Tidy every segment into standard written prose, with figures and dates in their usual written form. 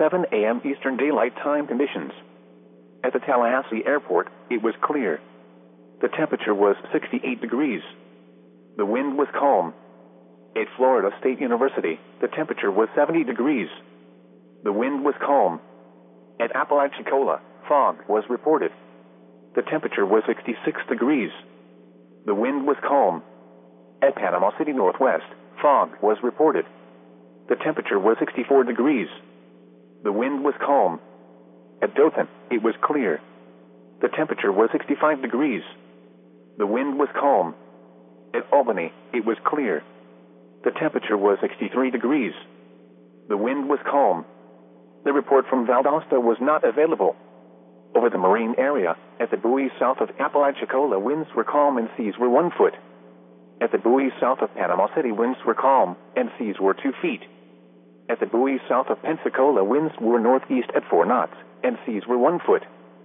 7 a.m. Eastern Daylight Time conditions. At the Tallahassee Airport, it was clear. The temperature was 68 degrees. The wind was calm. At Florida State University, the temperature was 70 degrees. The wind was calm. At Apalachicola, fog was reported. The temperature was 66 degrees. The wind was calm. At Panama City Northwest, fog was reported. The temperature was 64 degrees. The wind was calm. At Dothan, it was clear. The temperature was 65 degrees. The wind was calm. At Albany, it was clear. The temperature was 63 degrees. The wind was calm. The report from Valdosta was not available. Over the marine area, at the buoys south of Apalachicola, winds were calm and seas were 1 foot. At the buoys south of Panama City, winds were calm and seas were 2 feet. At the buoys south of Pensacola, winds were northeast at 4 knots and seas were 1 foot.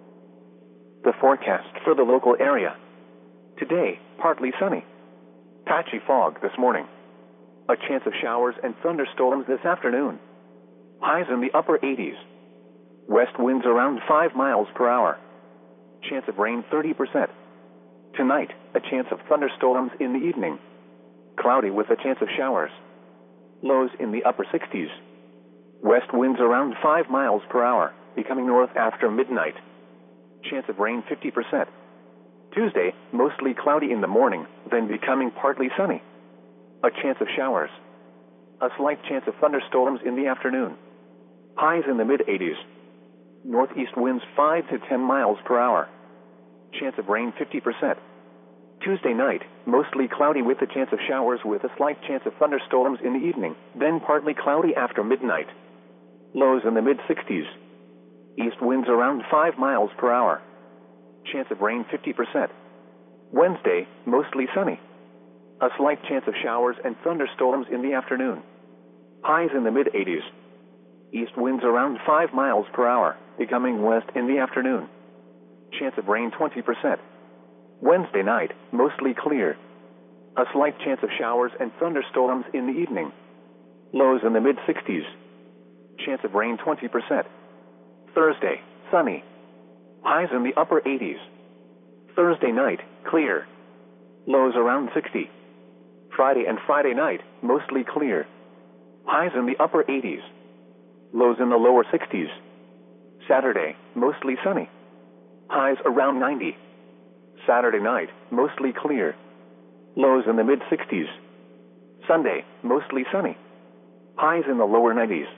The forecast for the local area. Today, partly sunny. Patchy fog this morning. A chance of showers and thunderstorms this afternoon. Highs in the upper 80s. West winds around 5 miles per hour. Chance of rain 30%. Tonight, a chance of thunderstorms in the evening. Cloudy with a chance of showers. Lows in the upper 60s. West winds around 5 miles per hour, becoming north after midnight. Chance of rain 50%. Tuesday, mostly cloudy in the morning, then becoming partly sunny. A chance of showers. A slight chance of thunderstorms in the afternoon. Highs in the mid-80s. Northeast winds 5 to 10 miles per hour. Chance of rain 50%. Tuesday night, mostly cloudy with a chance of showers with a slight chance of thunderstorms in the evening, then partly cloudy after midnight. Lows in the mid-60s. East winds around 5 miles per hour. Chance of rain 50%. Wednesday, mostly sunny. A slight chance of showers and thunderstorms in the afternoon. Highs in the mid-80s. East winds around 5 miles per hour, becoming west in the afternoon. Chance of rain 20%. Wednesday night, mostly clear. A slight chance of showers and thunderstorms in the evening. Lows in the mid-60s. Chance of rain 20%. Thursday, sunny. Highs in the upper 80s. Thursday night, clear. Lows around 60. Friday and Friday night, mostly clear. Highs in the upper 80s. Lows in the lower 60s. Saturday, mostly sunny. Highs around 90. Saturday night, mostly clear. Lows in the mid-60s. Sunday, mostly sunny. Highs in the lower 90s.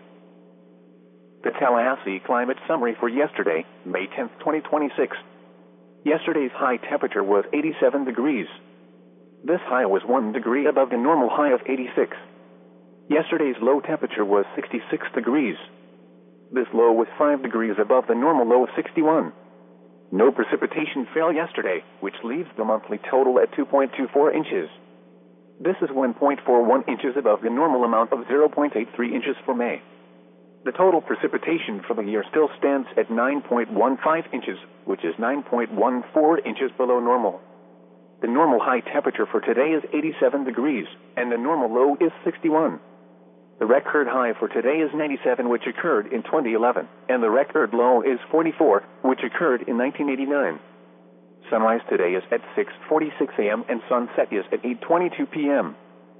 The Tallahassee climate summary for yesterday, May 10, 2026. Yesterday's high temperature was 87 degrees. This high was 1 degree above the normal high of 86. Yesterday's low temperature was 66 degrees. This low was 5 degrees above the normal low of 61. No precipitation fell yesterday, which leaves the monthly total at 2.24 inches. This is 1.41 inches above the normal amount of 0.83 inches for May. The total precipitation for the year still stands at 9.15 inches, which is 9.14 inches below normal. The normal high temperature for today is 87 degrees, and the normal low is 61. The record high for today is 97, which occurred in 2011, and the record low is 44, which occurred in 1989. Sunrise today is at 6:46 a.m. and sunset is at 8:22 p.m.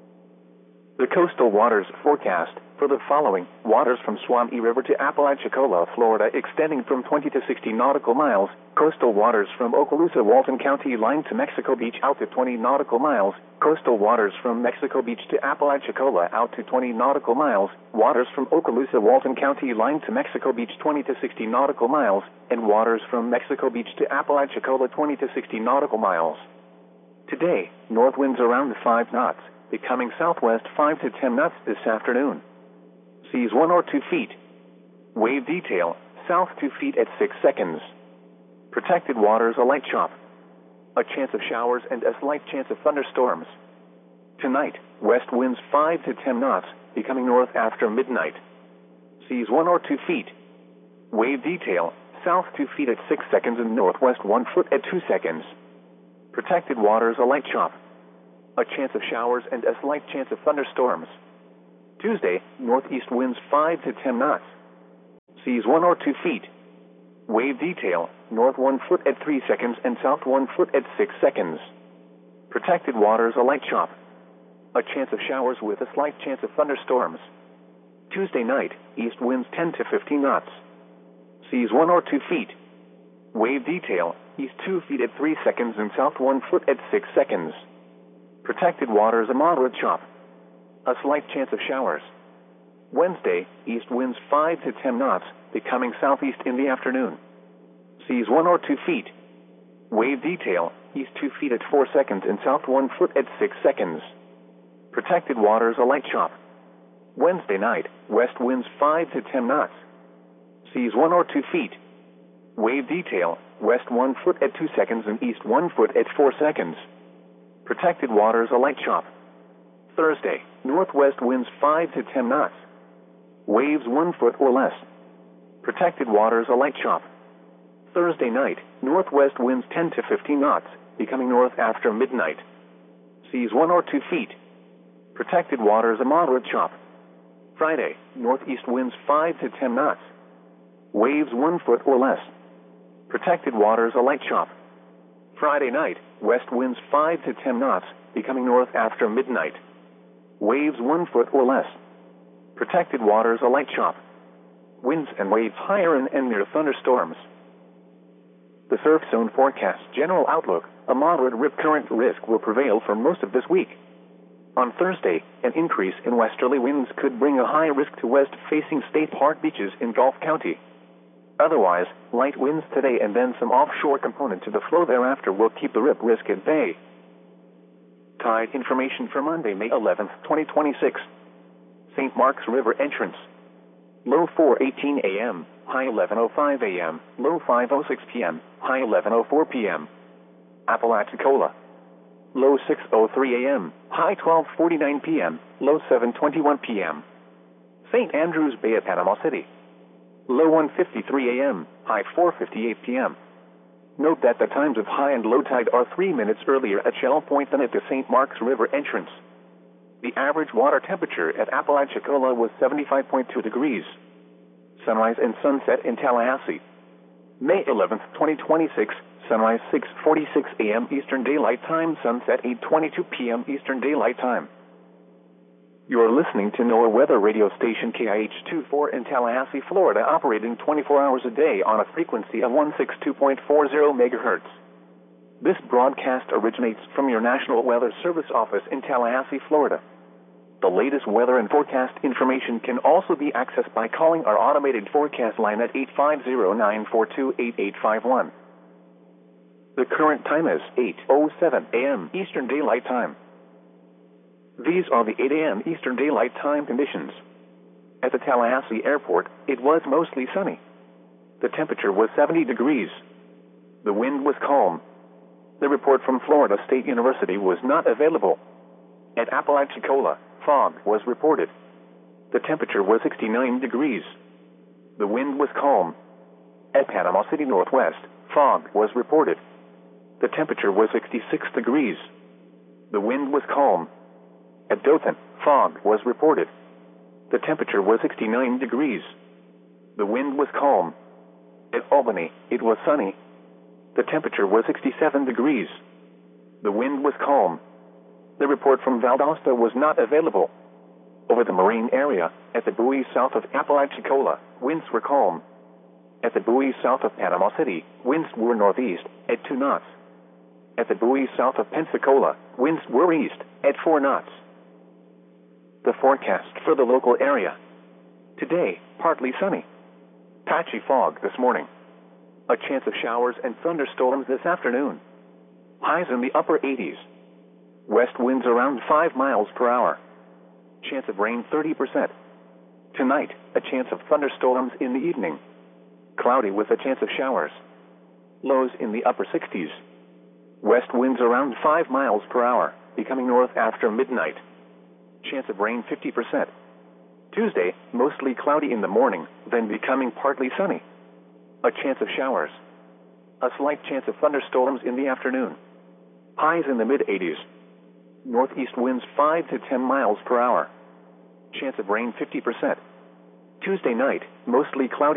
The coastal waters forecast for the following: waters from Suwannee River to Apalachicola, Florida, extending from 20 to 60 nautical miles. Coastal waters from Okaloosa, Walton County line to Mexico Beach out to 20 nautical miles. Coastal waters from Mexico Beach to Apalachicola out to 20 nautical miles. Waters from Okaloosa, Walton County line to Mexico Beach 20 to 60 nautical miles. And waters from Mexico Beach to Apalachicola 20 to 60 nautical miles. Today, north winds around 5 knots, becoming southwest 5 to 10 knots this afternoon. Seas 1 or 2 feet. Wave detail, south 2 feet at 6 seconds. Protected waters a light chop. A chance of showers and a slight chance of thunderstorms. Tonight, west winds 5 to 10 knots, becoming north after midnight. Seas 1 or 2 feet. Wave detail, south 2 feet at 6 seconds and northwest 1 foot at 2 seconds. Protected waters a light chop. A chance of showers and a slight chance of thunderstorms. Tuesday, northeast winds 5 to 10 knots. Seas 1 or 2 feet. Wave detail, north 1 foot at 3 seconds and south 1 foot at 6 seconds. Protected waters a light chop. A chance of showers with a slight chance of thunderstorms. Tuesday night, east winds 10 to 15 knots. Seas 1 or 2 feet. Wave detail, east 2 feet at 3 seconds and south 1 foot at 6 seconds. Protected waters a moderate chop. A slight chance of showers. Wednesday, east winds 5 to 10 knots, becoming southeast in the afternoon. Seas 1 or 2 feet. Wave detail, east 2 feet at 4 seconds and south 1 foot at 6 seconds. Protected waters a light chop. Wednesday night, west winds 5 to 10 knots. Seas 1 or 2 feet. Wave detail, west 1 foot at 2 seconds and east 1 foot at 4 seconds. Protected waters a light chop. Thursday, northwest winds 5 to 10 knots. Waves 1 foot or less. Protected waters a light chop. Thursday night, northwest winds 10 to 15 knots, becoming north after midnight. Seas 1 or 2 feet. Protected waters a moderate chop. Friday, northeast winds 5 to 10 knots. Waves 1 foot or less. Protected waters a light chop. Friday night, west winds 5 to 10 knots, becoming north after midnight. Waves 1 foot or less. Protected waters a light chop. Winds and waves higher and near thunderstorms. The surf zone forecast general outlook, a moderate rip current risk will prevail for most of this week. On Thursday, an increase in westerly winds could bring a high risk to west-facing State Park beaches in Gulf County. Otherwise, light winds today and then some offshore component to the flow thereafter will keep the rip risk at bay. Tide information for Monday, May 11, 2026. St. Mark's River entrance. Low 4:18 a.m., high 11:05 a.m., low 5:06 p.m., high 11:04 p.m. Apalachicola. Low 6:03 a.m., high 12:49 p.m., low 7:21 p.m. St. Andrews Bay at Panama City. Low 1:53 a.m., high 4:58 p.m. Note that the times of high and low tide are 3 minutes earlier at Shell Point than at the St. Mark's River entrance. The average water temperature at Apalachicola was 75.2 degrees. Sunrise and sunset in Tallahassee. May 11, 2026, sunrise 6:46 a.m. Eastern Daylight Time, sunset 8:22 p.m. Eastern Daylight Time. You are listening to NOAA weather radio station KIH-24 in Tallahassee, Florida, operating 24 hours a day on a frequency of 162.40 MHz. This broadcast originates from your National Weather Service office in Tallahassee, Florida. The latest weather and forecast information can also be accessed by calling our automated forecast line at 850-942-8851. The current time is 8:07 a.m. Eastern Daylight Time. These are the 8 a.m. Eastern Daylight Time conditions. At the Tallahassee Airport, it was mostly sunny. The temperature was 70 degrees. The wind was calm. The report from Florida State University was not available. At Apalachicola, fog was reported. The temperature was 69 degrees. The wind was calm. At Panama City Northwest, fog was reported. The temperature was 66 degrees. The wind was calm. At Dothan, fog was reported. The temperature was 69 degrees. The wind was calm. At Albany, it was sunny. The temperature was 67 degrees. The wind was calm. The report from Valdosta was not available. Over the marine area, at the buoys south of Apalachicola, winds were calm. At the buoys south of Panama City, winds were northeast, at 2 knots. At the buoys south of Pensacola, winds were east, at 4 knots. The forecast for the local area. Today, partly sunny. Patchy fog this morning. A chance of showers and thunderstorms this afternoon. Highs in the upper 80s. West winds around 5 miles per hour. Chance of rain 30%. Tonight, a chance of thunderstorms in the evening. Cloudy with a chance of showers. Lows in the upper 60s. West winds around 5 miles per hour, becoming north after midnight. Chance of rain 50%. Tuesday, mostly cloudy in the morning, then becoming partly sunny. A chance of showers. A slight chance of thunderstorms in the afternoon. Highs in the mid-80s. Northeast winds 5 to 10 miles per hour. Chance of rain 50%. Tuesday night, mostly cloudy.